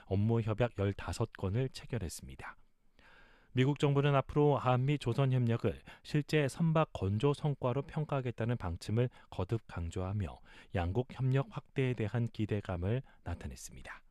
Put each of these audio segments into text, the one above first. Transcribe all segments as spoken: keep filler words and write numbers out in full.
업무 협약 열다섯 건을 체결했습니다. 미국 정부는 앞으로 한미 조선 협력을 실제 선박 건조 성과로 평가하겠다는 방침을 거듭 강조하며 양국 협력 확대에 대한 기대감을 나타냈습니다.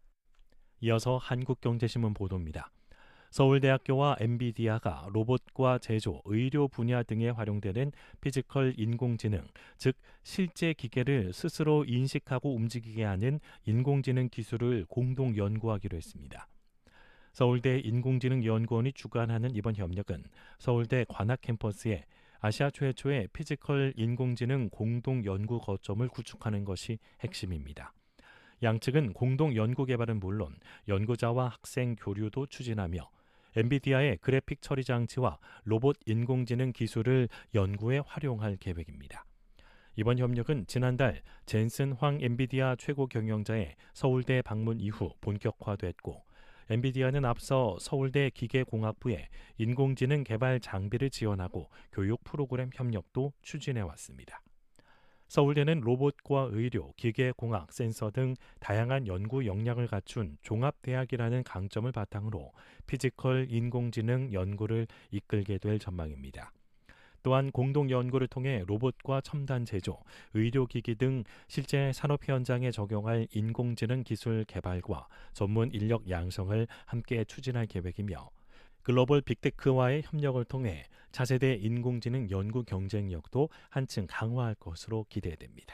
이어서 한국경제신문 보도입니다. 서울대학교와 엔비디아가 로봇과 제조, 의료 분야 등에 활용되는 피지컬 인공지능, 즉 실제 기계를 스스로 인식하고 움직이게 하는 인공지능 기술을 공동 연구하기로 했습니다. 서울대 인공지능연구원이 주관하는 이번 협력은 서울대 관악 캠퍼스에 아시아 최초의 피지컬 인공지능 공동 연구 거점을 구축하는 것이 핵심입니다. 양측은 공동 연구 개발은 물론 연구자와 학생 교류도 추진하며 엔비디아의 그래픽 처리 장치와 로봇 인공지능 기술을 연구에 활용할 계획입니다. 이번 협력은 지난달 젠슨 황 엔비디아 최고 경영자의 서울대 방문 이후 본격화됐고, 엔비디아는 앞서 서울대 기계공학부에 인공지능 개발 장비를 지원하고 교육 프로그램 협력도 추진해 왔습니다. 서울대는 로봇과 의료, 기계공학, 센서 등 다양한 연구 역량을 갖춘 종합대학이라는 강점을 바탕으로 피지컬 인공지능 연구를 이끌게 될 전망입니다. 또한 공동 연구를 통해 로봇과 첨단 제조, 의료기기 등 실제 산업 현장에 적용할 인공지능 기술 개발과 전문 인력 양성을 함께 추진할 계획이며, 글로벌 빅테크와의 협력을 통해 차세대 인공지능 연구 경쟁력도 한층 강화할 것으로 기대됩니다.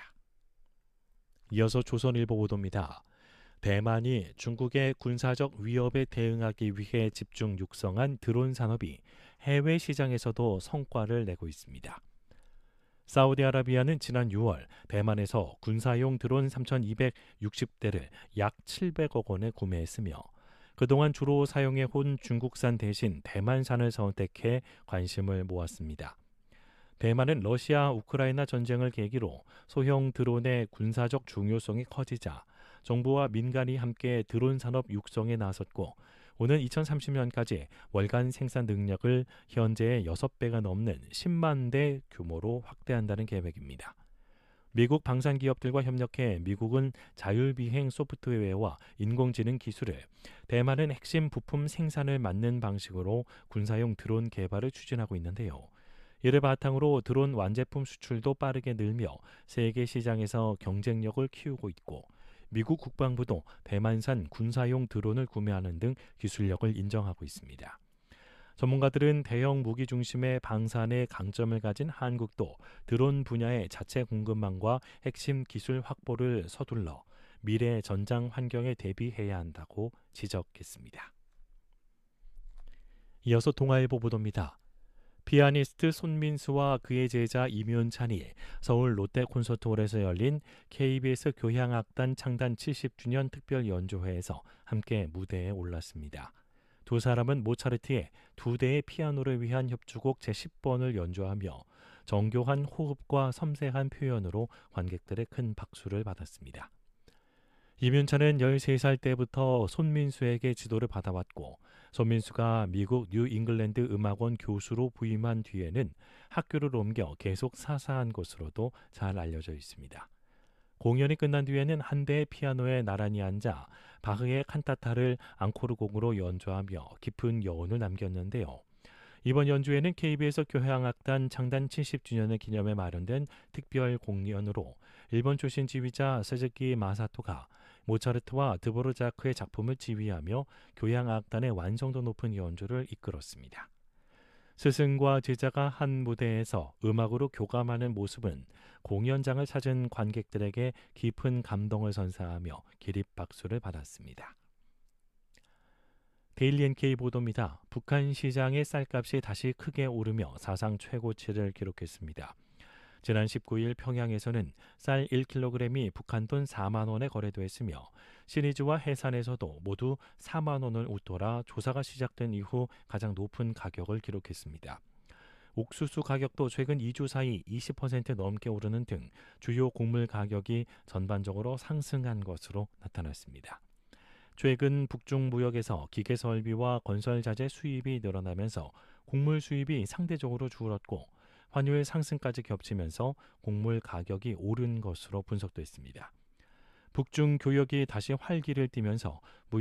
이어서 조선일보 보도입니다. 대만이 중국의 군사적 위협에 대응하기 위해 집중 육성한 드론 산업이 해외 시장에서도 성과를 내고 있습니다. 사우디아라비아는 지난 유월 대만에서 군사용 드론 삼천이백육십 대를 약 칠백억 원에 구매했으며, 그동안 주로 사용해온 중국산 대신 대만산을 선택해 관심을 모았습니다. 대만은 러시아 우크라이나 전쟁을 계기로 소형 드론의 군사적 중요성이 커지자 정부와 민간이 함께 드론 산업 육성에 나섰고, 오는 이천삼십 년까지 월간 생산 능력을 현재의 여섯 배가 넘는 십만 대 규모로 확대한다는 계획입니다. 미국 방산 기업들과 협력해 미국은 자율비행 소프트웨어와 인공지능 기술을, 대만은 핵심 부품 생산을 맡는 방식으로 군사용 드론 개발을 추진하고 있는데요. 이를 바탕으로 드론 완제품 수출도 빠르게 늘며 세계 시장에서 경쟁력을 키우고 있고, 미국 국방부도 대만산 군사용 드론을 구매하는 등 기술력을 인정하고 있습니다. 전문가들은 대형 무기 중심의 방산에 강점을 가진 한국도 드론 분야의 자체 공급망과 핵심 기술 확보를 서둘러 미래 전장 환경에 대비해야 한다고 지적했습니다. 이어서 동아일보 보도입니다. 피아니스트 손민수와 그의 제자 이면찬이 서울 롯데 콘서트홀에서 열린 케이비에스 교향악단 창단 칠십 주년 특별 연주회에서 함께 무대에 올랐습니다. 두 사람은 모차르트의 두 대의 피아노를 위한 협주곡 제십 번을 연주하며 정교한 호흡과 섬세한 표현으로 관객들의 큰 박수를 받았습니다. 이면찬은 열세 살 때부터 손민수에게 지도를 받아왔고, 손민수가 미국 뉴잉글랜드 음악원 교수로 부임한 뒤에는 학교를 옮겨 계속 사사한 것으로도 잘 알려져 있습니다. 공연이 끝난 뒤에는 한 대의 피아노에 나란히 앉아 바흐의 칸타타를 앙코르곡으로 연주하며 깊은 여운을 남겼는데요. 이번 연주에는 케이비에스 교향악단 창단 칠십 주년을 기념해 마련된 특별 공연으로 일본 출신 지휘자 스즈키 마사토가 모차르트와 드보르자크의 작품을 지휘하며 교향악단의 완성도 높은 연주를 이끌었습니다. 스승과 제자가 한 무대에서 음악으로 교감하는 모습은 공연장을 찾은 관객들에게 깊은 감동을 선사하며 기립박수를 받았습니다. 데일리 엔케이 보도입니다. 북한 시장의 쌀값이 다시 크게 오르며 사상 최고치를 기록했습니다. 지난 십구 일 평양에서는 쌀 일 킬로그램이 북한 돈 사만 원에 거래됐으며, 시리즈와 해산에서도 모두 사만 원을 웃돌아 조사가 시작된 이후 가장 높은 가격을 기록했습니다. 옥수수 가격도 최근 이 주 사이 이십 퍼센트 넘게 오르는 등 주요 곡물 가격이 전반적으로 상승한 것으로 나타났습니다. 최근 북중 무역에서 기계 설비와 건설 자재 수입이 늘어나면서 곡물 수입이 상대적으로 줄었고, 환율 상승까지 겹치면서 곡물 가격이 오른 것으로 분석됐습니다. 북중 교역이 다시 활기를 띠면서